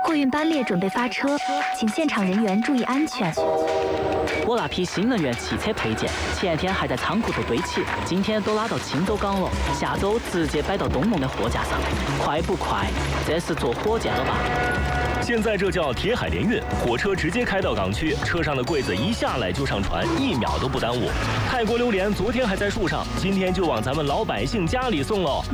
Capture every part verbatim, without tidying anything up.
货运班列准备发车，请现场人员注意安全。 我那批新能源汽车配件前天还在仓库头堆起，今天都拉到青州港了，下周直接摆到东龙的货架上。快不快？这是坐火箭了吧？ 现在这叫铁海联运，火车直接开到港区，车上的柜子一下来就上船，一秒都不耽误。泰国榴莲昨天还在树上，今天就往咱们老百姓家里送喽。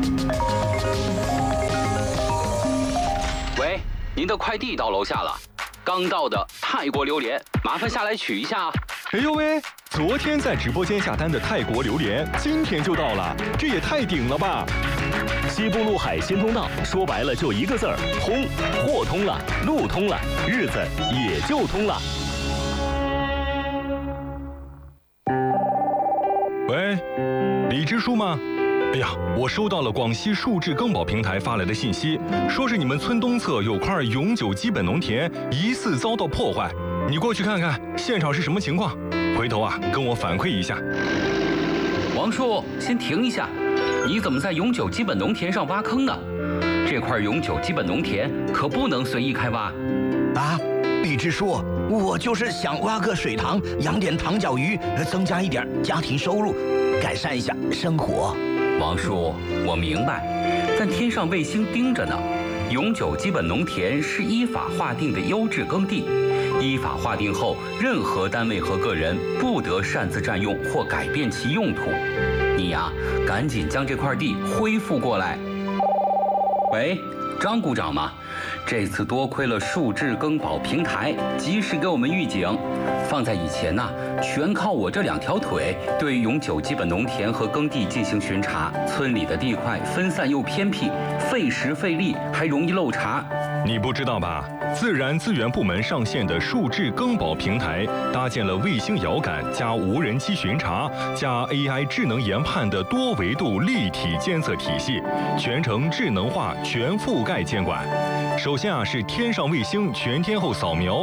喂，您的快递到楼下了，刚到的泰国榴莲，麻烦下来取一下。 哎呦喂，昨天在直播间下单的泰国榴莲，今天就到了，这也太顶了吧！ 西部陆海新通道，说白了就一个字儿：通。货通了，路通了，日子也就通了。 喂，李支书吗？哎呀，我收到了广西数字更保平台发来的信息，说是你们村东侧有块永久基本农田疑似遭到破坏，你过去看看现场是什么情况，回头啊跟我反馈一下。 王叔，先停一下，你怎么在永久基本农田上挖坑呢？这块永久基本农田可不能随意开挖。 啊，李支书，我就是想挖个水塘，养点塘脚鱼，增加一点家庭收入，改善一下生活。 王叔，我明白，但天上卫星盯着呢。永久基本农田是依法划定的优质耕地，依法划定后，任何单位和个人不得擅自占用或改变其用途。你呀，赶紧将这块地恢复过来。喂，张股长吗？这次多亏了数字更保平台及时给我们预警，放在以前呐、啊，全靠我这两条腿对永久基本农田和耕地进行巡查，村里的地块分散又偏僻，费时费力，还容易漏查。 你不知道吧？自然资源部门上线的数字更保平台，搭建了卫星遥感加无人机巡查加 A I 智能研判的多维度立体监测体系，全程智能化、全覆盖监管。首先啊，是天上卫星全天候扫描。